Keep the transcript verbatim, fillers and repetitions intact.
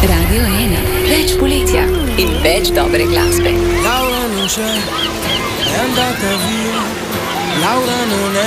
Radio ena, več poletja in več dobre glasbe. Laura non c'è, è andata via. Laura non è